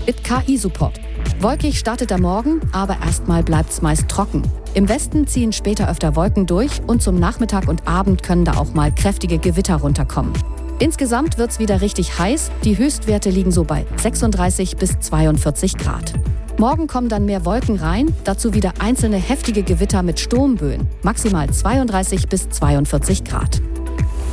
It KI-Support. Wolkig startet der Morgen, aber erstmal bleibt's meist trocken. Im Westen ziehen später öfter Wolken durch und zum Nachmittag und Abend können da auch mal kräftige Gewitter runterkommen. Insgesamt wird's wieder richtig heiß. Die Höchstwerte liegen so bei 36 bis 42 Grad. Morgen kommen dann mehr Wolken rein, dazu wieder einzelne heftige Gewitter mit Sturmböen, maximal 32 bis 42 Grad.